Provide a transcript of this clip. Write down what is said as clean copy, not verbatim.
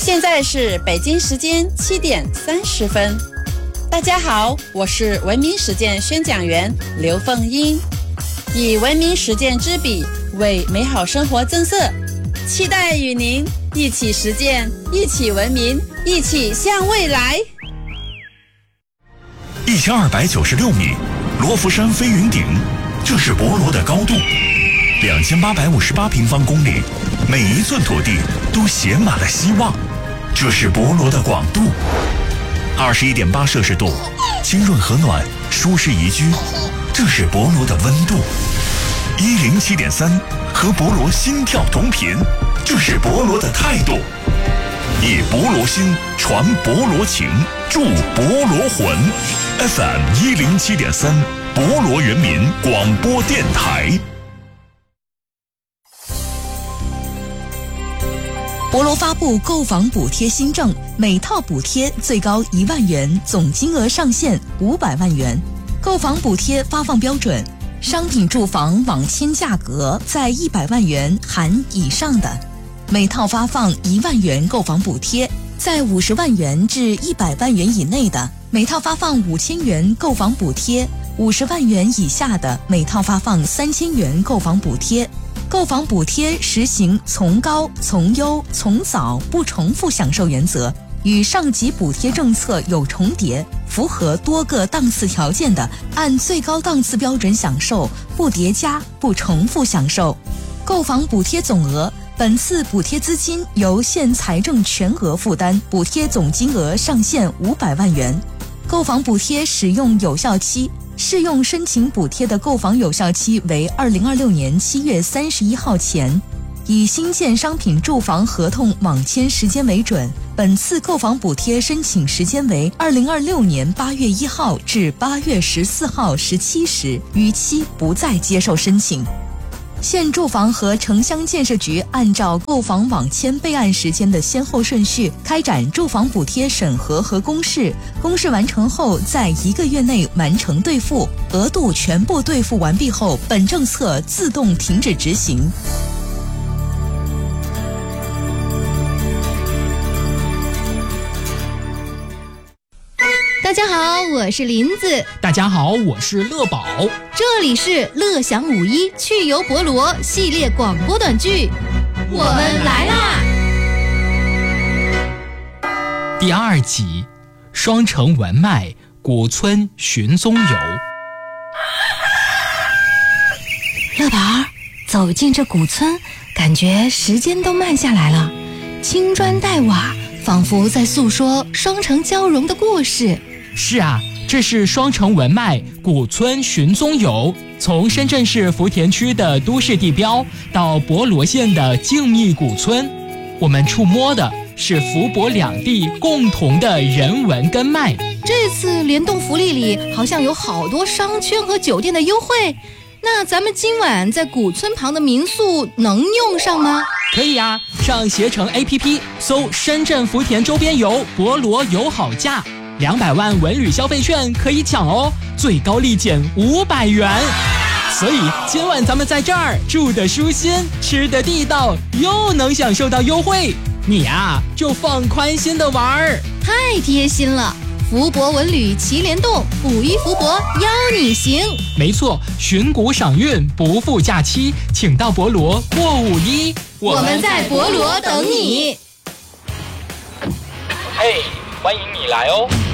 现在是北京时间7点30分。大家好，我是文明实践宣讲员刘凤英，以文明实践之笔为美好生活增色，期待与您一起实践，一起文明，一起向未来。 1296米，罗浮山飞云顶，这是博罗的高度。2858平方公里，每一寸土地都写满了希望。这是博罗的广度，21.8摄氏度，清润和暖，舒适宜居。这是博罗的温度，107.3，和博罗心跳同频。这是博罗的态度，以博罗心传博罗情，助博罗魂。FM 107.3，博罗人民广播电台。 博罗发布购房补贴新政，每套补贴最高1万元，总金额上限500万元。购房补贴发放标准：商品住房网签价格在100万元含以上的，每套发放1万元购房补贴；在50万元至100万元以内的，每套发放5000元购房补贴；50万元以下的，每套发放3000元购房补贴。购房补贴实行从高、从优、从早不重复享受原则，与上级补贴政策有重叠，符合多个档次条件的，按最高档次标准享受，不叠加、不重复享受。购房补贴总额，本次补贴资金由县财政全额负担，补贴总金额上限500万元。购房补贴使用有效期，适用申请补贴的购房有效期为2026年7月31号前，以新建商品住房合同网签时间为准。本次购房补贴申请时间为2026年8月1号至8月14号17时，逾期不再接受申请。县住房和城乡建设局按照购房网签备案时间的先后顺序，开展住房补贴审核和公示，公示完成后在1个月内完成兑付，额度全部兑付完毕后，本政策自动停止执行。 大家好，我是林子。 大家好，我是乐宝。 这里是乐享51趣游博罗系列广播短剧，我们来啦！ 第2集，双城文脉古村寻踪游。 乐宝儿，走进这古村，感觉时间都慢下来了，青砖黛瓦，仿佛在诉说双城交融的故事。 是啊，这是双城文脉古村寻踪游，从深圳市福田区的都市地标到博罗县的静谧古村，我们触摸的是福博两地共同的人文根脉。 这次联动福利里好像有好多商圈和酒店的优惠，那咱们今晚在古村旁的民宿能用上吗？ 可以啊，上携程 APP 搜深圳福田周边游博罗友好价，200万文旅消费券可以抢哦，最高立减500元。所以今晚咱们在这儿住得舒心，吃得地道，又能享受到优惠，你啊就放宽心的玩儿。 太贴心了！福博文旅齐联动，5一福博邀你行。 没错，寻古赏韵不负假期，请到博罗过5一， 我们在博罗等你。 嘿，欢迎你来哦。